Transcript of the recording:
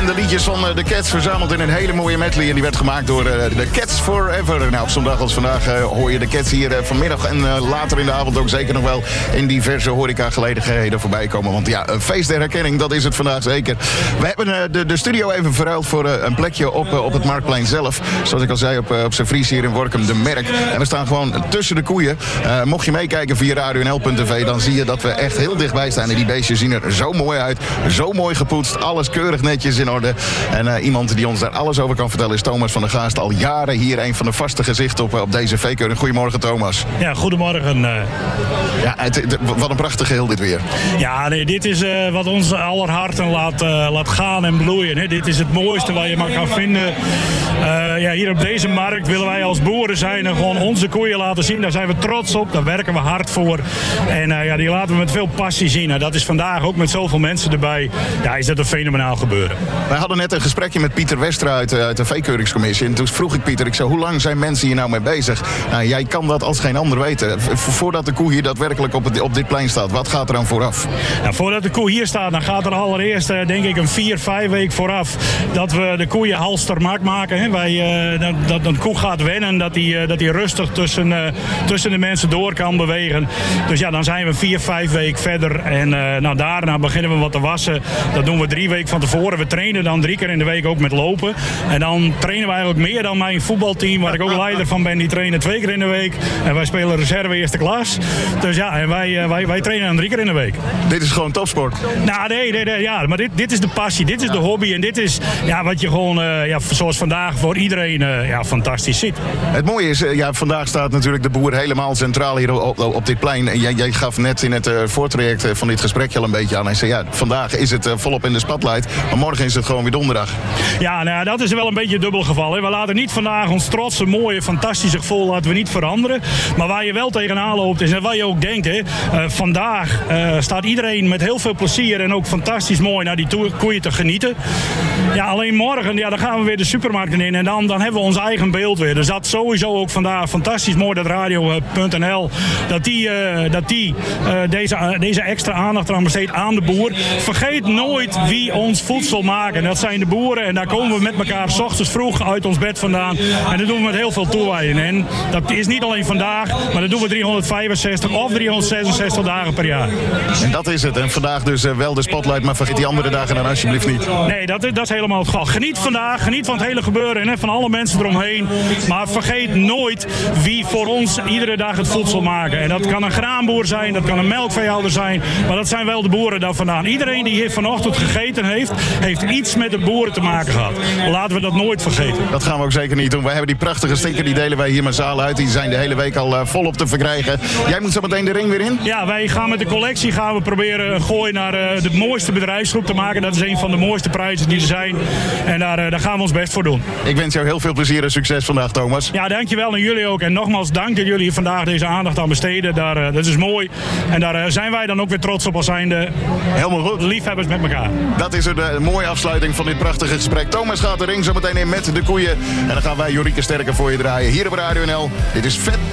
bekende liedjes van de Cats verzameld in een hele mooie medley. En die werd gemaakt door de Cats Forever. Nou, op zo'n dag als vandaag hoor je de Cats hier vanmiddag en later in de avond ook zeker nog wel in diverse horecagelegenheden voorbij komen. Want ja, een feest der herkenning, dat is het vandaag zeker. We hebben de studio even verruild voor een plekje op het Marktplein zelf. Zoals ik al zei, op zijn Fries hier in Workum, de Merk. En we staan gewoon tussen de koeien. Mocht je meekijken via RadioNL.tv, dan zie je dat we echt heel dichtbij staan. En die beestjes zien er zo mooi uit. Zo mooi gepoetst. Alles keurig netjes in orde. En iemand die ons daar alles over kan vertellen is Thomas van der Gaast. Al jaren hier een van de vaste gezichten op deze veekeuring. Goedemorgen, Thomas. Ja, goedemorgen. Ja, wat een prachtig geheel dit weer. Ja, nee, dit is wat ons aller harten laat gaan en bloeien. Hè. Dit is het mooiste wat je maar kan vinden. Ja, hier op deze markt willen wij als boeren zijn en gewoon onze koeien laten zien. Daar zijn we trots op. Daar werken we hard voor. En ja, die laten we met veel passie zien. En dat is vandaag ook met zoveel mensen erbij. Ja, is dat een fenomenaal gebeuren. Wij hadden net een gesprekje met Pieter Westra uit de veekeuringscommissie. En toen vroeg ik Pieter, hoe lang zijn mensen hier nou mee bezig? Nou, jij kan dat als geen ander weten. Voordat de koe hier daadwerkelijk op dit plein staat, wat gaat er dan vooraf? Nou, voordat de koe hier staat, dan gaat er allereerst denk ik een 4-5 week vooraf dat we de koeien halstermak maken. Hè. Dat een koe gaat wennen, dat die rustig tussen de mensen door kan bewegen. Dus ja, dan zijn we 4-5 weken verder. En nou, daarna beginnen we wat te wassen. Dat doen we 3 weken van tevoren. We trainen dan 3 keer in de week ook met lopen. En dan trainen we eigenlijk meer dan mijn voetbalteam, waar ik ook leider van ben. Die trainen 2 keer in de week. En wij spelen reserve eerste klas. Dus ja, en wij trainen dan 3 keer in de week. Dit is gewoon topsport? Nou, nee, ja, maar dit is de passie. Dit is de hobby. En dit is ja, wat je gewoon, zoals vandaag, voor iedereen fantastisch ziet. Het mooie is, vandaag staat natuurlijk de boer helemaal centraal hier op dit plein. En jij gaf net in het voortraject van dit gesprekje al een beetje aan. Hij zei, ja, vandaag is het volop in de spotlight. Maar morgen is het gewoon weer donderdag. Ja, nou, dat is wel een beetje dubbel geval. Hè. We laten niet vandaag ons trotse, mooie, fantastische gevoel laten we niet veranderen. Maar waar je wel tegenaan loopt is, en wat je ook denkt, hè, vandaag staat iedereen met heel veel plezier en ook fantastisch mooi naar die koeien te genieten. Ja, alleen morgen, dan gaan we weer de supermarkten in en dan hebben we ons eigen beeld weer. Dus dat sowieso ook vandaag fantastisch mooi dat Radio.nl dat die deze extra aandacht eraan besteedt aan de boer. Vergeet nooit wie ons voedsel maken. Dat zijn de boeren en daar komen we met elkaar 's ochtends vroeg uit ons bed vandaan. En dat doen we met heel veel toewijding. En dat is niet alleen vandaag, maar dat doen we 365 of 366 dagen per jaar. En dat is het. En vandaag dus wel de spotlight, maar vergeet die andere dagen dan alsjeblieft niet. Nee, dat is helemaal het geval. Geniet vandaag, geniet van het hele gebeuren en van alle mensen eromheen. Maar vergeet nooit wie voor ons iedere dag het voedsel maken. En dat kan een graanboer zijn, dat kan een melkveehouder zijn. Maar dat zijn wel de boeren daar vandaan. Iedereen die hier vanochtend gegeten heeft iets met de boeren te maken gehad. Laten we dat nooit vergeten. Dat gaan we ook zeker niet doen. Wij hebben die prachtige sticker, die delen wij hier massaal uit. Die zijn de hele week al volop te verkrijgen. Jij moet zo meteen de ring weer in? Ja, wij gaan met de collectie proberen een gooi naar de mooiste bedrijfsgroep te maken. Dat is een van de mooiste prijzen die er zijn. En daar gaan we ons best voor doen. Ik wens jou heel veel plezier en succes vandaag, Thomas. Ja, dankjewel en jullie ook. En nogmaals dank dat jullie vandaag deze aandacht aan besteden. Dat is mooi. En daar zijn wij dan ook weer trots op als zijnde helemaal goed. Liefhebbers met elkaar. Dat is een mooie afsluiting van dit prachtige gesprek. Thomas gaat de ring zo meteen in met de koeien. En dan gaan wij Jorieke Sterker voor je draaien hier op Radio NL. Dit is Vet